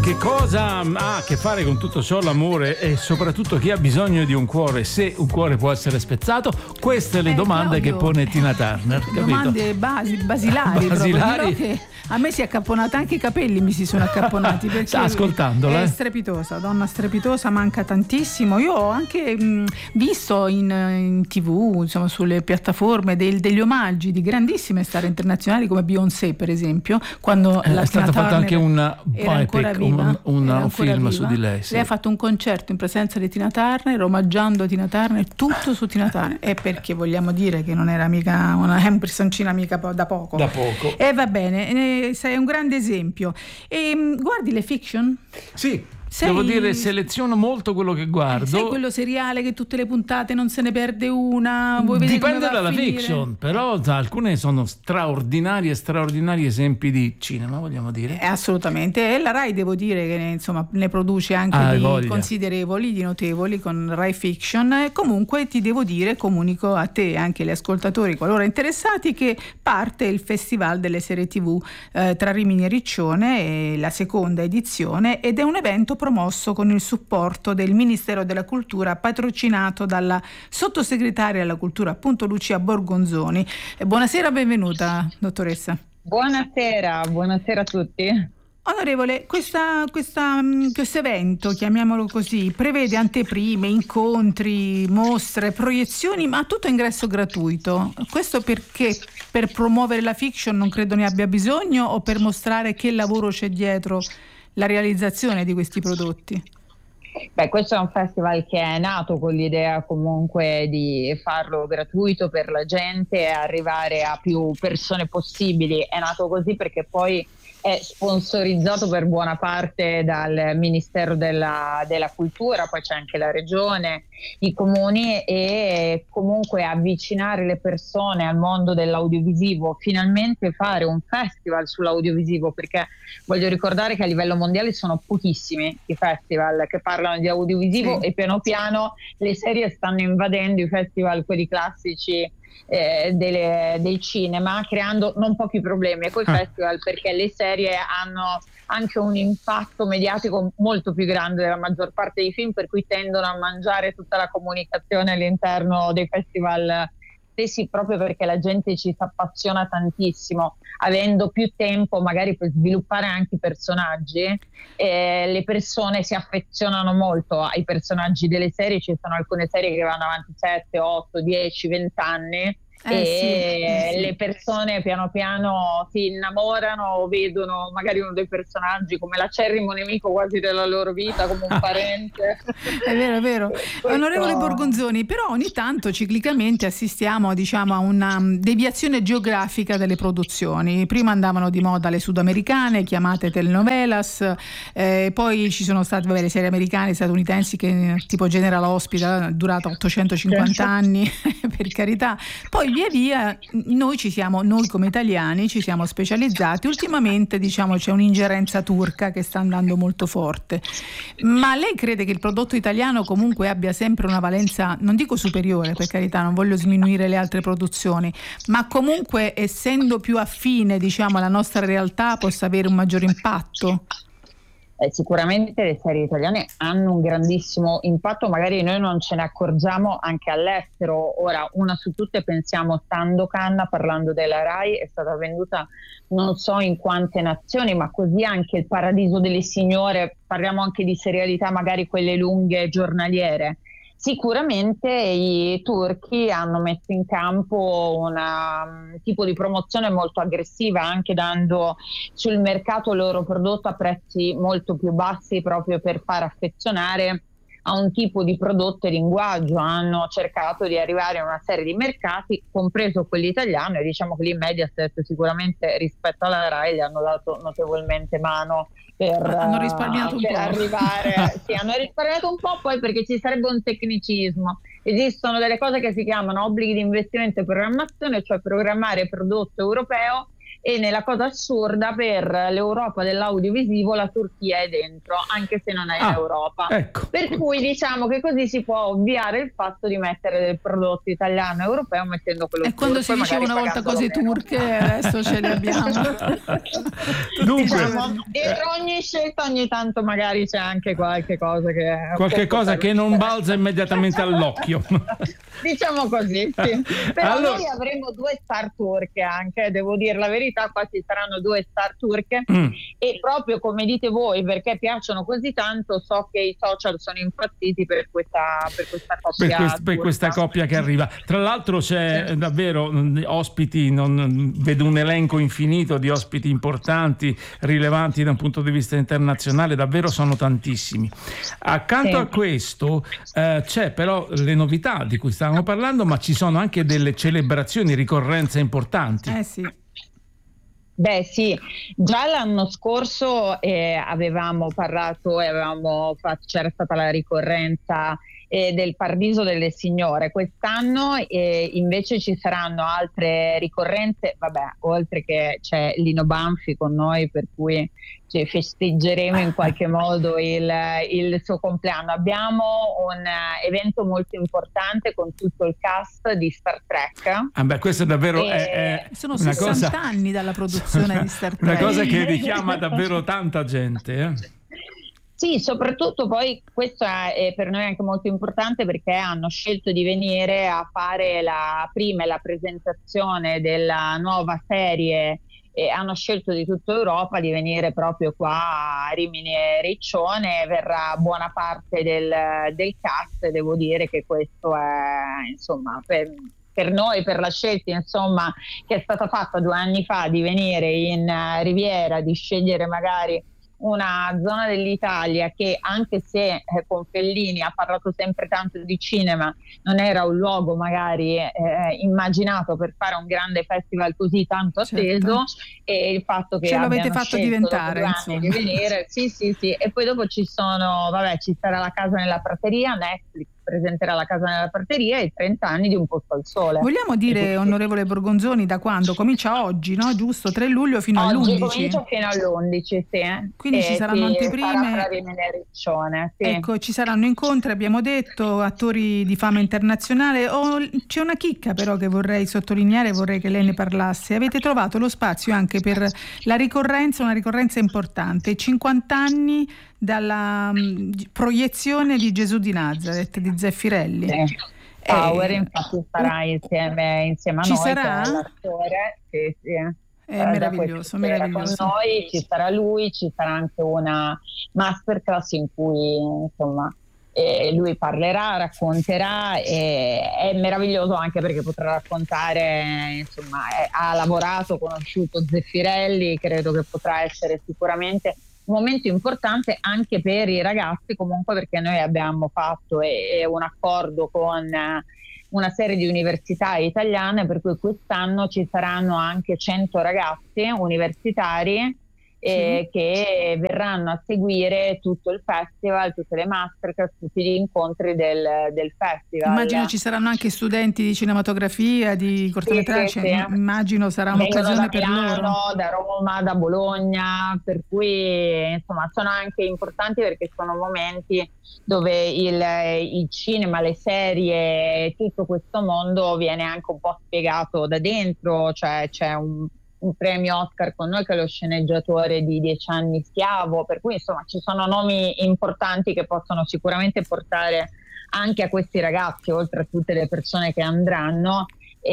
Che cosa ha a che fare con tutto ciò l'amore e soprattutto chi ha bisogno di un cuore, se un cuore può essere spezzato? Queste le domande Claudio, che pone Tina Turner, capito? Domande basilari. Proprio. Che a me si è accapponata, anche i capelli mi si sono accapponati perché sta ascoltandola, è strepitosa, donna strepitosa, manca tantissimo. Io ho anche visto in TV, insomma, sulle piattaforme degli omaggi di grandissime star internazionali come Beyoncé, per esempio, quando è stato fatto anche un film su di lei. Sì. Lei ha fatto un concerto in presenza di Tina Turner, omaggiando Tina Turner, tutto su Tina Turner. E perché vogliamo dire che non era mica una personcina mica da poco. Da poco. E va bene, sei un grande esempio. E guardi le fiction? Sì. Devo dire, seleziono molto quello che guardo. Sei quello seriale che tutte le puntate non se ne perde una? Dipende dalla fiction, però alcune sono straordinari esempi di cinema, vogliamo dire. Assolutamente. E la Rai, devo dire che insomma ne produce anche di considerevoli, di notevoli con Rai Fiction. Comunque ti devo dire, comunico a te e anche agli ascoltatori, qualora interessati, che parte il Festival delle serie TV tra Rimini e Riccione, la seconda edizione, ed è un evento promosso con il supporto del Ministero della Cultura, patrocinato dalla sottosegretaria alla cultura, appunto, Lucia Borgonzoni. Buonasera, benvenuta, dottoressa. Buonasera a tutti. Onorevole, questo evento, chiamiamolo così, prevede anteprime, incontri, mostre, proiezioni, ma tutto a ingresso gratuito. Questo perché? Per promuovere la fiction non credo ne abbia bisogno, o per mostrare che lavoro c'è dietro la realizzazione di questi prodotti? Beh, questo è un festival che è nato con l'idea comunque di farlo gratuito per la gente e arrivare a più persone possibili. È nato così perché poi è sponsorizzato per buona parte dal Ministero della Cultura, poi c'è anche la Regione, i comuni, e comunque avvicinare le persone al mondo dell'audiovisivo, finalmente fare un festival sull'audiovisivo, perché voglio ricordare che a livello mondiale sono pochissimi i festival che parlano di audiovisivo, sì. E piano piano le serie stanno invadendo i festival, quelli classici del cinema, creando non pochi problemi con i festival, perché le serie hanno anche un impatto mediatico molto più grande della maggior parte dei film, per cui tendono a mangiare tutta la comunicazione all'interno dei festival stessi, proprio perché la gente ci si appassiona tantissimo, avendo più tempo magari per sviluppare anche i personaggi. Le persone si affezionano molto ai personaggi delle serie, ci sono alcune serie che vanno avanti 7, 8, 10, 20 anni. Le persone piano piano si innamorano o vedono magari uno dei personaggi come l'acerrimo nemico quasi della loro vita, come un parente. È vero. Onorevole Borgonzoni, però ogni tanto ciclicamente assistiamo, diciamo, a una deviazione geografica delle produzioni. Prima andavano di moda le sudamericane, chiamate telenovelas, poi ci sono state le serie americane, statunitensi, che tipo General Hospital, durata 850 anni, per carità. Poi via noi come italiani ci siamo specializzati. Ultimamente, diciamo, c'è un'ingerenza turca che sta andando molto forte. Ma lei crede che il prodotto italiano comunque abbia sempre una valenza, non dico superiore, per carità, non voglio sminuire le altre produzioni, ma comunque, essendo più affine, diciamo, alla nostra realtà, possa avere un maggior impatto? Sicuramente le serie italiane hanno un grandissimo impatto, magari noi non ce ne accorgiamo anche all'estero. Ora, una su tutte, pensiamo Sandokan, parlando della Rai, è stata venduta non so in quante nazioni, ma così anche Il Paradiso delle Signore, parliamo anche di serialità, magari quelle lunghe giornaliere. Sicuramente i turchi hanno messo in campo un tipo di promozione molto aggressiva, anche dando sul mercato il loro prodotto a prezzi molto più bassi, proprio per far affezionare a un tipo di prodotto e linguaggio. Hanno cercato di arrivare a una serie di mercati, compreso quello italiano, e diciamo che lì Mediaset sicuramente rispetto alla Rai gli hanno dato notevolmente mano hanno risparmiato un po'. Arrivare. Sì, hanno risparmiato un po', poi perché ci sarebbe un tecnicismo. Esistono delle cose che si chiamano obblighi di investimento e programmazione, cioè programmare prodotto europeo e nella cosa assurda per l'Europa dell'audiovisivo la Turchia è dentro, anche se non è in Europa. Ecco. Per cui diciamo che così si può ovviare il fatto di mettere del prodotto italiano europeo mettendo quello turco. E quando si diceva una volta cose turche, adesso ce le abbiamo. Dunque, diciamo, dietro ogni scelta ogni tanto magari c'è anche qualche cosa che non balza immediatamente all'occhio. Diciamo così, sì. Però noi avremo 2 star turche anche, devo dire la verità, qua ci saranno 2 star turche e proprio come dite voi, perché piacciono così tanto, so che i social sono impazziti per questa coppia per questa coppia che arriva. Tra l'altro c'è davvero ospiti, vedo un elenco infinito di ospiti importanti, rilevanti da un punto di vista internazionale, davvero sono tantissimi. Accanto a questo c'è però le novità di cui stavamo parlando, ma ci sono anche delle celebrazioni, ricorrenze importanti. Sì. Beh sì, già l'anno scorso avevamo parlato c'era stata la ricorrenza del Paradiso delle Signore. Quest'anno invece ci saranno altre ricorrenze, oltre che c'è Lino Banfi con noi, per cui festeggeremo in qualche modo il suo compleanno. Abbiamo un evento molto importante con tutto il cast di Star Trek. Questo è davvero sono 60 anni dalla produzione di Star Trek. Una cosa che richiama davvero tanta gente. Sì, soprattutto poi questo è per noi anche molto importante perché hanno scelto di venire a fare la presentazione della nuova serie e hanno scelto di tutta Europa di venire proprio qua a Rimini e Riccione. Verrà buona parte del cast, e devo dire che questo è insomma per noi, per la scelta insomma che è stata fatta 2 anni fa di venire in Riviera, di scegliere magari una zona dell'Italia che, anche se con Fellini ha parlato sempre tanto di cinema, non era un luogo magari immaginato per fare un grande festival così tanto atteso, e il fatto che ce l'avete abbiano fatto scelto diventare di venire, sì, e poi dopo ci sarà La Casa nella Prateria, Netflix presenterà La Casa nella Prateria e 30 anni di Un posto al sole. Vogliamo dire, onorevole Borgonzoni, da quando? Comincia oggi, no? Giusto? 3 luglio fino all'11? Oggi comincia fino all'11, sì. Quindi ci saranno anteprime. Riccione, sì. Ecco, ci saranno incontri, abbiamo detto, attori di fama internazionale. C'è una chicca però che vorrei sottolineare, vorrei che lei ne parlasse. Avete trovato lo spazio anche per la ricorrenza, una ricorrenza importante, 50 anni dalla proiezione di Gesù di Nazareth di Zeffirelli. Sì. Power infatti sarà insieme a ci noi. Sarà? L'attore, sì. È meraviglioso. Con noi ci sarà lui, ci sarà anche una masterclass in cui insomma lui parlerà, racconterà, e è meraviglioso anche perché potrà raccontare, insomma, ha lavorato, conosciuto Zeffirelli, credo che potrà essere sicuramente un momento importante anche per i ragazzi, comunque, perché noi abbiamo fatto un accordo con una serie di università italiane, per cui quest'anno ci saranno anche 100 ragazzi universitari che verranno a seguire tutto il festival, tutte le masterclass, tutti gli incontri del festival. Immagino ci saranno anche studenti di cinematografia, di cortometraggio, immagino sarà un'occasione per loro. Da Roma, da Bologna, per cui insomma sono anche importanti perché sono momenti dove il cinema, le serie, tutto questo mondo viene anche un po' spiegato da dentro, cioè c'è un premio Oscar con noi che è lo sceneggiatore di 10 anni Schiavo, per cui insomma ci sono nomi importanti che possono sicuramente portare anche a questi ragazzi, oltre a tutte le persone che andranno,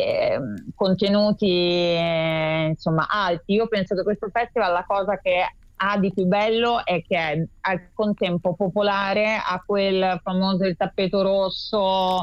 contenuti insomma alti. Io penso che questo festival, la cosa che ha di più bello è che è al contempo popolare, ha quel famoso il tappeto rosso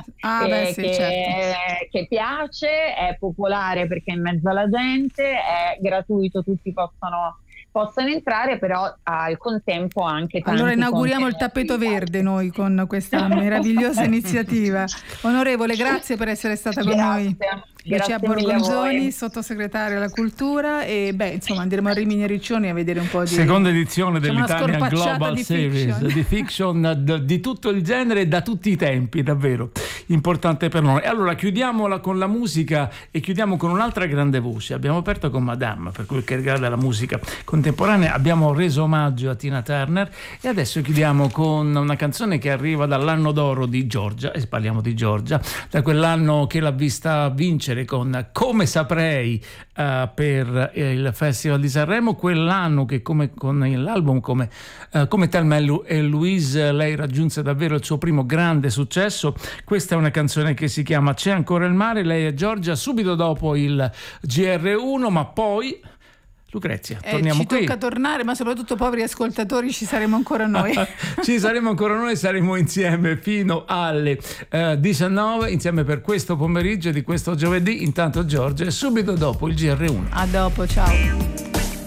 che piace, è popolare perché è in mezzo alla gente, è gratuito, tutti possono entrare, però al contempo anche tanti. Allora inauguriamo il tappeto verde noi con questa meravigliosa iniziativa. Onorevole, grazie per essere stata con noi. Lucia Borgonzoni, sottosegretaria alla cultura, e insomma andremo a Rimini Riccioni a vedere un po' di seconda edizione dell'Italia Global Series di fiction di tutto il genere e da tutti i tempi, davvero importante per noi. Allora chiudiamola con la musica e chiudiamo con un'altra grande voce. Abbiamo aperto con Madame per quel che riguarda la musica contemporanea, abbiamo reso omaggio a Tina Turner e adesso chiudiamo con una canzone che arriva dall'anno d'oro di Giorgia, e parliamo di Giorgia, da quell'anno che l'ha vista vincere con Come Saprei per il Festival di Sanremo, quell'anno che come con l'album come Thelma e Louise lei raggiunse davvero il suo primo grande successo. Questa è una canzone che si chiama C'è ancora il mare, lei è Giorgia, subito dopo il GR1, ma poi Lucrezia, torniamo ci qui. Tocca tornare, ma soprattutto poveri ascoltatori ci saremo ancora noi. Ci saremo ancora noi, saremo insieme fino alle 19, insieme per questo pomeriggio di questo giovedì. Intanto Giorgia, subito dopo il GR1. A dopo, ciao.